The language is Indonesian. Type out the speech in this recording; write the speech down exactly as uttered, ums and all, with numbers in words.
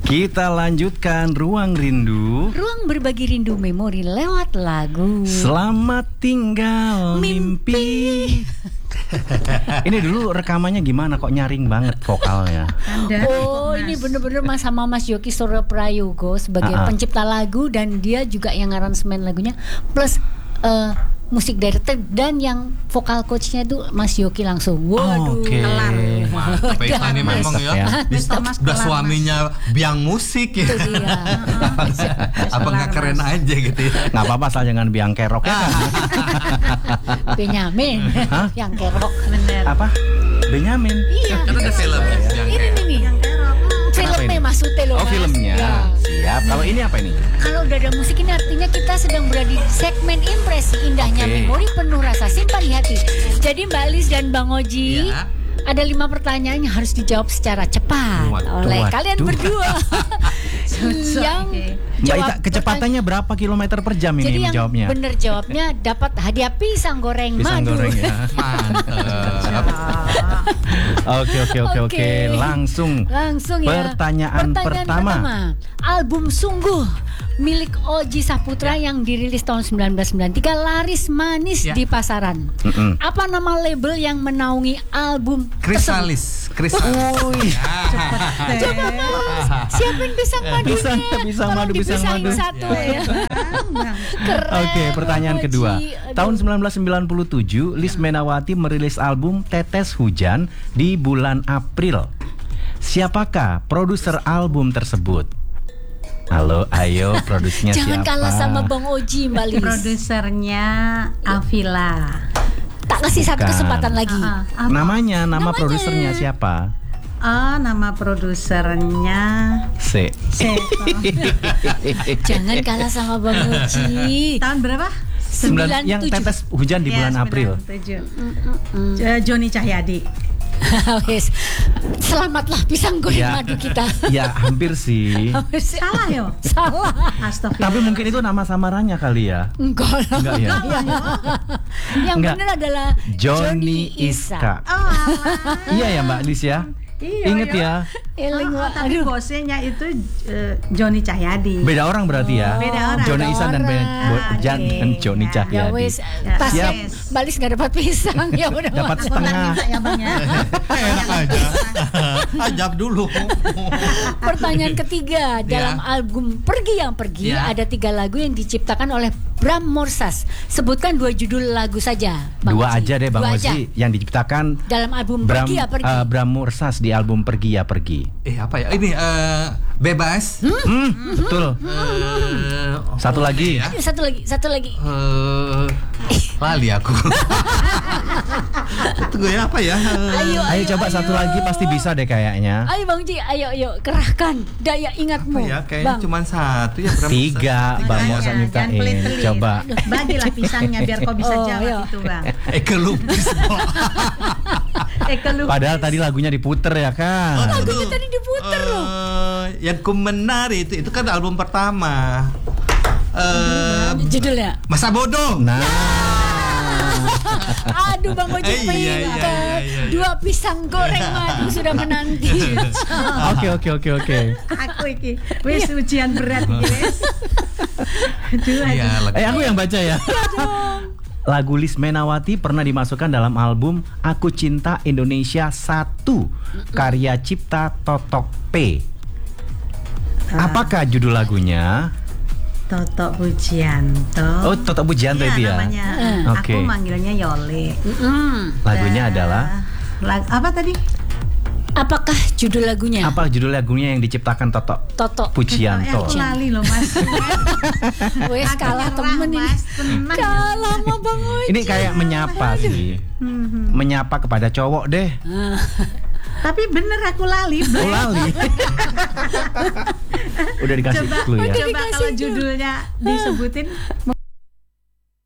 Kita lanjutkan Ruang Rindu. Ruang berbagi rindu memori lewat lagu. Selamat tinggal mimpi, mimpi. Ini dulu rekamannya gimana kok nyaring banget vokalnya? Anda, oh ini bener-bener mas sama Mas Yoki Soro Prayogo sebagai uh-uh. pencipta lagu, dan dia juga yang aransemen lagunya plus uh, musik director, dan yang vokal coachnya itu Mas Yoki langsung. Waduh, oh, okay. kelar. Mantap ya, ini memang ya. ya. Mister Mas udah suaminya mas. Biang musik ya. Apa nggak keren mas. Aja gitu ya? Nggak apa-apa, asal jangan biang kerok ya kan. Benyamin, yang kerok. Bener. Apa? Benyamin. Iya. Karena ada film ya. Ini nih nih. Filmnya maksudnya loh. Oh mas. Filmnya. Ya. Siap. Kalau ini apa ini? Kalau udah ada musik ini artinya kita sedang berada di segmen impresi indahnya okay. memori penuh rasa simpan di hati. Jadi Mbak Lis dan Bang Oji, ya. Ada lima pertanyaan yang harus dijawab secara cepat waduh, oleh waduh. kalian berdua. Yang Mbak Ita, kecepatannya berapa kilometer per jam ini jadi menjawabnya? Jadi yang bener jawabnya dapat hadiah pisang goreng pisang madu. Goreng, ya. Mantap. Oke oke oke oke. Langsung. Langsung ya. Pertanyaan, Pertanyaan pertama. pertama. Album Sungguh milik Oji Saputra ya. yang dirilis tahun sembilan belas sembilan puluh tiga laris manis ya. di pasaran. Mm-mm. Apa nama label yang menaungi album Krisalis? Krisalis. Oh, ya. Coba mas, siapin pisang madunya. Pisang, pisang madu, pisang madu. Satu ya. Oke, okay, pertanyaan Oji. kedua. Aduh. Tahun sembilan belas sembilan puluh tujuh, Lis Menawati merilis album Tetes Hujan di bulan April. Siapakah produser album tersebut? Halo, ayo produsernya siapa? Jangan kalah sama Bang Oji, Mbak Lis. Produsernya Avila. Tak kasih Bukan. satu kesempatan lagi. Uh, uh, Namanya, nama Namanya. produsernya siapa? Oh, nama produsernya C. C. Jangan kalah sama Bang Oji. Tahun berapa? sembilan Yang tetes hujan di ya, bulan April. Uh, Joni Cahyadi. Wes, selamatlah pisang goreng ya, madu kita. Ya hampir sih. Hampir sih. Salah yo. Salah. Astagfirullah. Tapi mungkin itu nama samarannya kali ya. Enggak lah. Enggak ya. Yang benar adalah Johnny Iska. Oh, iya ya Mbak Lis ya. Iya, inget iya. ya. Oh, oh, tapi bosnya itu uh, Joni Cahyadi. Beda orang berarti ya. Oh, beda orang. Johnny Isan dan Ben Jan okay. dan Johnny ya. Cahyadi. Ya wes, pas siap. Balis nggak dapat pisang ya udah. Dapat setengah. Ya, Bang, ya. Enak aja. Ajab dulu. Pertanyaan ketiga, dalam ya. album Pergi Yang Pergi ya. ada tiga lagu yang diciptakan oleh Bram Morsas. Sebutkan dua judul lagu saja, Bang Dua Oji. aja deh Bang dua Oji aja. yang diciptakan dalam album Bram, Pergi Ya Pergi. Uh, Bram Morsas di album Pergi Ya Pergi. Eh apa ya? Ini uh, bebas. Hmm, hmm betul. Uh, satu oh, lagi. Ya. Satu lagi, satu lagi. Uh, lali aku. Tunggu ya apa ya? Uh, ayo, ayo, ayo coba ayo. satu lagi pasti bisa deh kayaknya. Ayo Bang Ji, ayo ayo kerahkan daya ingatmu. Apa ya? Kayaknya cuma satu ya. Tiga, Bang Mosa nyiptain. Coba. Bagilah pisangnya biar kau bisa oh, jawab iya. itu Bang. Eke lupis. Eke lupis. Padahal tadi lagunya diputer ya kan. Oh, lagunya tadi diputer loh. Uh, yang ku menari itu itu kan album pertama. Uh, Judulnya Masa Bodoh. Nah. Aduh Bang Oji eh, iya, iya, iya, iya. Dua pisang goreng madu sudah menanti. Oke oke oke oke. Aku iki wis ujian berat iki wis. Aduh aduh. Eh aku yang baca ya. Lagu Lis Menawati pernah dimasukkan dalam album Aku Cinta Indonesia satu karya cipta Totok P. Apakah judul lagunya? Totok Pujianto. Oh, Totok Pujianto ya, itu ya. Namanya. Mm. Aku okay. manggilnya Yole. Mm. Lagunya Dan, adalah lag, apa tadi? Apakah judul lagunya? Apa judul lagunya yang diciptakan Totok? Totok Pujianto. Aku lali loh Mas. Wes kalah temen ini. Kalah sama Bang Oji. Ini kayak menyapa sih. Menyapa kepada cowok deh. Tapi bener aku lali. Oh, lali. Udah dikasih clue ya. Coba kalau judulnya disebutin.